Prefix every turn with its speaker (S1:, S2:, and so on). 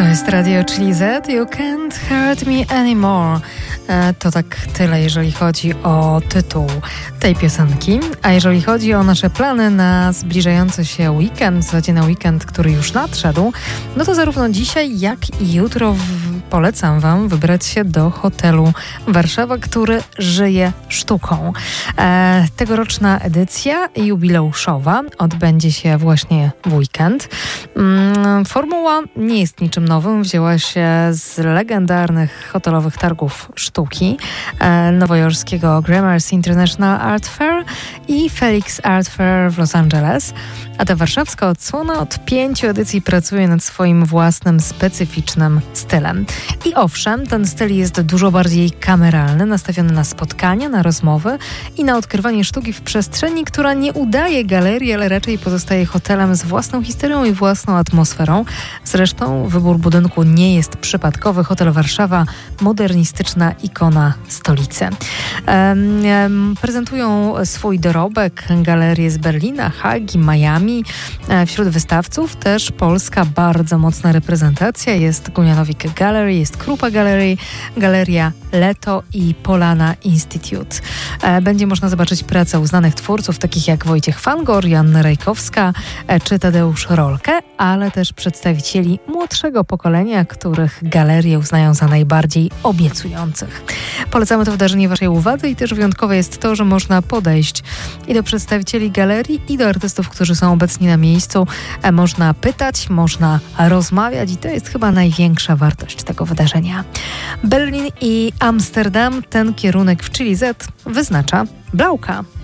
S1: To jest Radio Chili Z. You can't hurt me anymore. To tak tyle, jeżeli chodzi o tytuł tej piosenki. A jeżeli chodzi o nasze plany na zbliżający się weekend, w zasadzie na weekend, który już nadszedł, no to zarówno dzisiaj, jak i jutro polecam Wam wybrać się do hotelu Warszawa, który żyje sztuką. Tegoroczna edycja jubileuszowa odbędzie się właśnie w weekend. Formuła nie jest niczym nowym. Wzięła się z legendarnych hotelowych targów sztuki nowojorskiego Gramercy International Art Fair i Felix Art Fair w Los Angeles. A ta warszawska odsłona od 5 edycji pracuje nad swoim własnym, specyficznym stylem. I owszem, ten styl jest dużo bardziej kameralny, nastawiony na spotkania, na rozmowy i na odkrywanie sztuki w przestrzeni, która nie udaje galerii, ale raczej pozostaje hotelem z własną historią i własną atmosferą. Zresztą wybór budynku nie jest przypadkowy. Hotel Warszawa, modernistyczna ikona stolicy. Prezentują swój dorobek galerie z Berlina, Hagi, Miami. Wśród wystawców też polska bardzo mocna reprezentacja. Jest Gunianowicz Gallery, jest Krupa Gallery, Galeria Leto i Polana Institute. Będzie można zobaczyć pracę uznanych twórców, takich jak Wojciech Fangor, Joanna Rajkowska czy Tadeusz Rolke, ale też przedstawicieli młodszego pokolenia, których galerie uznają za najbardziej obiecujących. Polecamy to wydarzenie Waszej uwadze i też wyjątkowe jest to, że można podejść i do przedstawicieli galerii, i do artystów, którzy są obecni na miejscu. Można pytać, można rozmawiać i to jest chyba największa wartość tego wydarzenia. Berlin i Amsterdam, ten kierunek w Chili Z wyznacza Blauka.